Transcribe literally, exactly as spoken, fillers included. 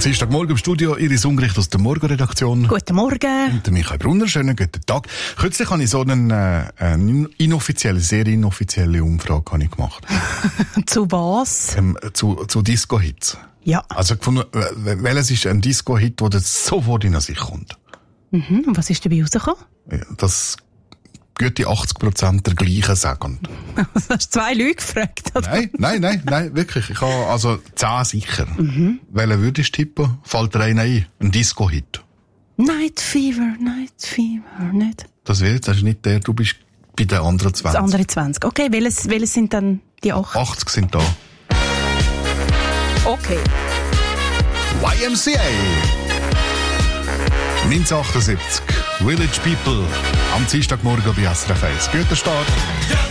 Dienstagmorgen im Studio, Iris Ungericht aus der Morgenredaktion. Guten Morgen. Und der Michael Brunner, schönen guten Tag. Kürzlich habe ich so eine, äh, eine inoffizielle, sehr inoffizielle Umfrage habe ich gemacht. Zu was? Ähm, zu, zu Disco-Hits. Ja. Also gefunden, welches ist ein Disco-Hit, der sofort in sich kommt? Mhm. Und was ist dabei rausgekommen? Ja, das gute achtzig Prozent der gleichen sagen. Hast du zwei Leute gefragt? Oder? Nein, nein, nein, nein, wirklich. Ich habe also zehn sicher. Mhm. Welchen würdest du tippen? Fällt dir einer ein? Ein Disco-Hit? Night Fever, Night Fever, nicht? Das wäre jetzt, das ist nicht der, du bist bei den anderen zwanzig. Das andere zwanzig. Okay, welches, welches sind dann die acht? achtzig sind da. Okay. Y M C A. neunzehnhundertachtundsiebzig. Village People. Am Dienstagmorgen bei S R F eins. Guter Start.